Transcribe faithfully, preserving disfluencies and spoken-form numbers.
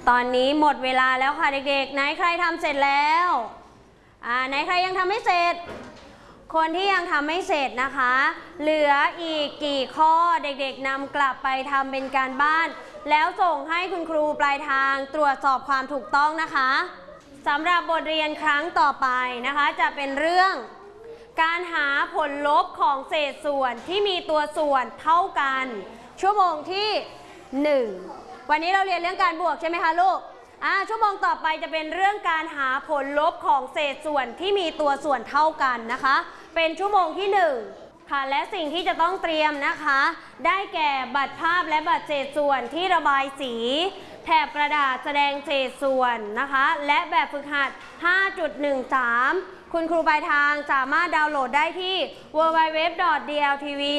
ตอนนี้หมดเวลาแล้วค่ะเด็กๆไหนใครทำเสร็จแล้วอ่าไหนใครยังทำไม่เสร็จคนที่ยังทำไม่เสร็จนะคะเหลืออีกกี่ข้อเด็กๆนำกลับไปทำเป็นการบ้านแล้วส่งให้คุณครูปลายทางตรวจสอบความถูกต้องนะคะสำหรับบทเรียนครั้งต่อไปนะคะจะเป็นเรื่องการหาผลลบของเศษส่วนที่มีตัวส่วนเท่ากันชั่วโมงที่หนึ่งวันนี้เราเรียนเรื่องการบวกใช่ไหมคะลูกอ่าชั่วโมงต่อไปจะเป็นเรื่องการหาผลลบของเศษส่วนที่มีตัวส่วนเท่ากันนะคะเป็นชั่วโมงที่หนึ่งค่ะและสิ่งที่จะต้องเตรียมนะคะได้แก่บัตรภาพและบัตรเศษส่วนที่ระบายสีแถบกระดาษแสดงเศษส่วนนะคะและแบบฝึกหัด ห้าจุดหนึ่งสาม คุณครูปลายทางสามารถดาวน์โหลดได้ที่ ดับเบิลยู ดับเบิลยู ดับเบิลยู ดอท ดี แอล ที วี